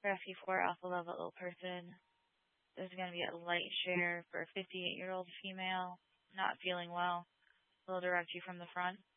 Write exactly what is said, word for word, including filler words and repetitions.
Rescue four Alpha Level ill person. There's going to be a light share for a fifty-eight-year-old female, not feeling well. We'll direct you from the front.